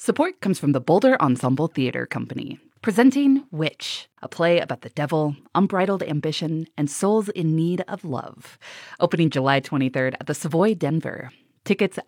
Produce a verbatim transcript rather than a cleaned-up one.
Support comes from the Boulder Ensemble Theater Company, presenting Witch, a play about the devil, unbridled ambition, and souls in need of love. Opening July twenty-third at the Savoy Denver. Tickets